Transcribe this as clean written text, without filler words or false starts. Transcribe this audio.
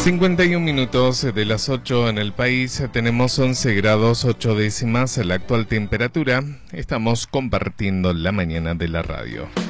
51 minutos de las 8 en el país, tenemos 11 grados 8 décimas la actual temperatura, estamos compartiendo la mañana de la radio.